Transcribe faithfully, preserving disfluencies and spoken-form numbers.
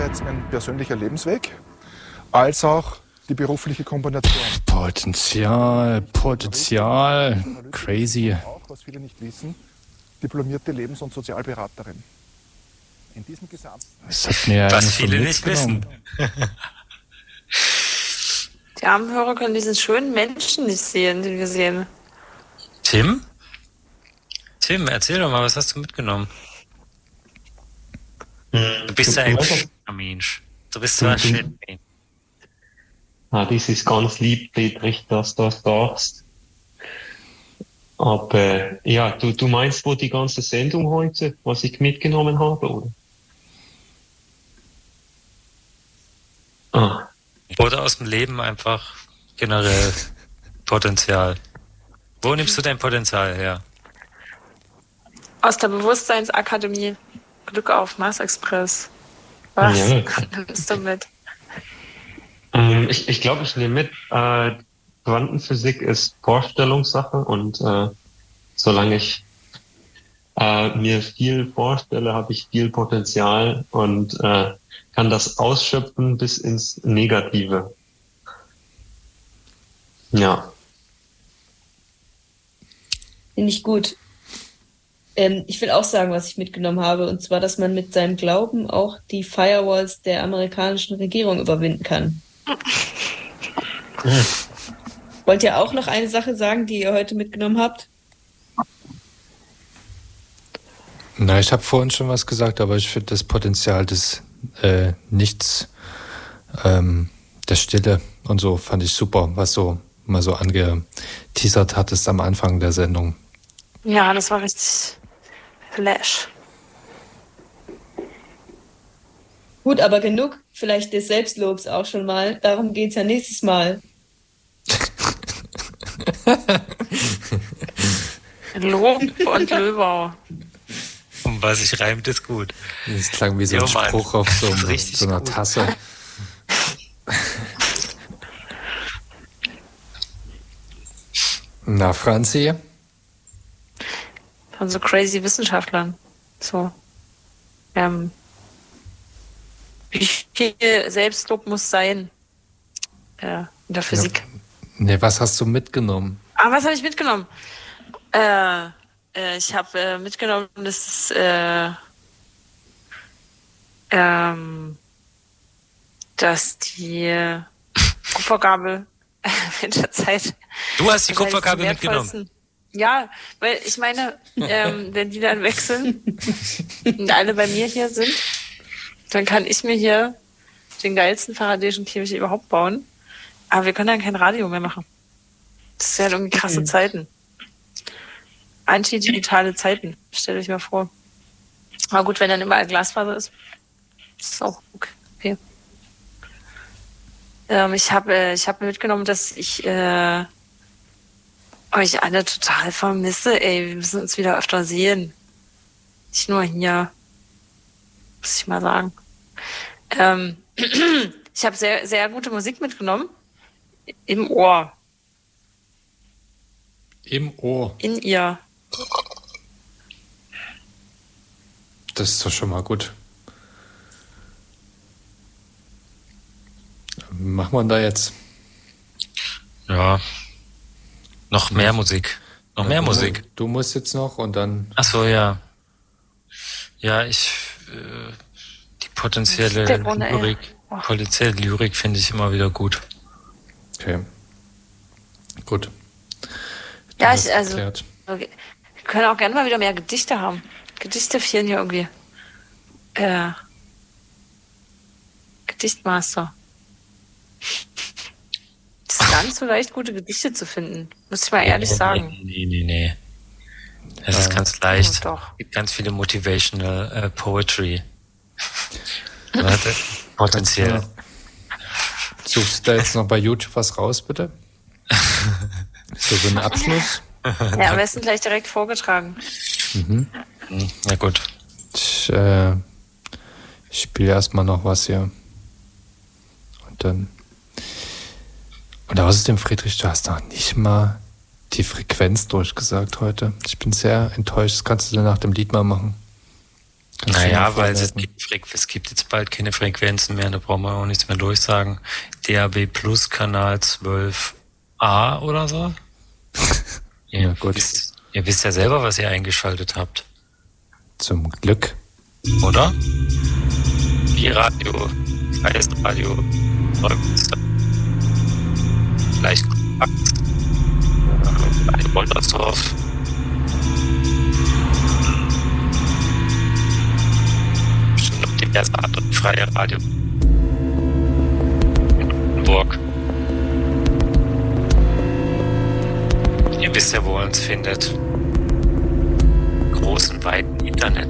einerseits ein persönlicher Lebensweg, als auch die berufliche Kombination. Potenzial, Potenzial, crazy. Auch, was viele nicht wissen, diplomierte Lebens- und Sozialberaterin. In diesem Gesamt. Das hat mir was so viele nicht wissen. Die armen Hörer können diesen schönen Menschen nicht sehen, den wir sehen. Tim? Tim, erzähl doch mal, was hast du mitgenommen? Du bist ja ein schöner Mensch. Du bist so ein schöner Mensch. Ah, das ist ganz lieb, Dietrich, dass du das sagst. Aber ja, du, du meinst wohl die ganze Sendung heute, was ich mitgenommen habe, oder? Ah. Oder aus dem Leben einfach generell Potenzial. Wo nimmst du dein Potenzial her? Aus der Bewusstseinsakademie. Glück auf, Mars Express. Was Ja. nimmst du mit? Ähm, ich ich glaube, ich nehme mit, äh, Quantenphysik ist Vorstellungssache und äh, solange ich äh, mir viel vorstelle, habe ich viel Potenzial und äh, kann das ausschöpfen bis ins Negative. Ja. Finde ich gut. Ähm, ich will auch sagen, was ich mitgenommen habe, und zwar, dass man mit seinem Glauben auch die Firewalls der amerikanischen Regierung überwinden kann. Wollt ihr auch noch eine Sache sagen, die ihr heute mitgenommen habt? Na, ich habe vorhin schon was gesagt, aber ich finde das Potenzial des äh, Nichts, ähm, der Stille und so fand ich super, was so mal so angeteasert hattest am Anfang der Sendung. Ja, das war richtig Flash. Gut, aber genug vielleicht des Selbstlobs auch schon mal. Darum geht's ja nächstes Mal. Lob und Löbau. Um was sich reimt, ist gut. Das klang wie so ein Jo, Mann. Spruch auf so, Das ist einem- richtig so einer gut. Tasse. Na, Franzi? Von so crazy Wissenschaftlern. So. Ähm, wie viel Selbstlob muss sein? Äh, in der Physik. Ne, was hast du mitgenommen? Ah, was habe ich mitgenommen? Äh, äh, ich habe äh, mitgenommen, dass es, äh, ähm, dass die Kupfergabel mit der Zeit. Du hast die wahrscheinlich Kupfergabel zum mitgenommen. wertvollsten- Ja, weil ich meine, ähm, wenn die dann wechseln und alle bei mir hier sind, dann kann ich mir hier den geilsten faradäischen Käfig überhaupt bauen. Aber wir können dann kein Radio mehr machen. Das sind ja irgendwie krasse Mhm. Zeiten. Antidigitale Zeiten, stell euch mal vor. Aber gut, wenn dann überall Glasfaser ist, ist es auch okay. Ähm, ich habe äh, ich hab mitgenommen, dass ich äh, euch alle total vermisse. Ey, wir müssen uns wieder öfter sehen. Nicht nur hier. Muss ich mal sagen. Ähm, ich habe sehr, sehr gute Musik mitgenommen. Im Ohr. Im Ohr. In ihr. Das ist doch schon mal gut. Machen wir da jetzt? Ja. Noch mehr Musik. Noch mehr du, Musik. Du musst jetzt noch und dann. Ach so, ja. Ja, ich, äh, die potenzielle Der Runde, ey. Lyrik, Oh. potenzielle Lyrik finde ich immer wieder gut. Okay. Gut. Ja, Dann ich, ist also, geklärt. okay. Wir können auch gerne mal wieder mehr Gedichte haben. Gedichte fehlen hier irgendwie. Äh, Gedichtmaster. Es ist gar nicht so leicht, gute Gedichte zu finden. Muss ich mal ehrlich sagen. Nee, nee, nee. Es Ja. ist ganz leicht. Ja, doch. Es gibt ganz viele Motivational äh, Poetry. Warte, potenziell. Suchst du da jetzt noch bei YouTube was raus, bitte? So für einen Abschluss? Ja, am besten gleich direkt vorgetragen. Mhm. Hm, na gut. Ich, äh, ich spiele erstmal noch was hier. Und dann. Und außerdem, Friedrich, du hast noch nicht mal die Frequenz durchgesagt heute. Ich bin sehr enttäuscht. Das kannst du dann nach dem Lied mal machen. Kannst du Naja, mal weil es, vormerken? gibt, Frequ- es gibt jetzt bald keine Frequenzen mehr, da brauchen wir auch nichts mehr durchsagen. D A B Plus Kanal zwölf a oder so. Ihr, Ja, gut. Wisst, ihr wisst ja selber, was ihr eingeschaltet habt, Zum Glück. oder? Pi-Radio, Freies Radio, Neumünster, vielleicht Kompakt, äh, Woltersdorf. Bestimmt noch diverse andere freie Radio. In Oldenburg. Ihr wisst ja, wo ihr uns findet. Großen, weiten Internet.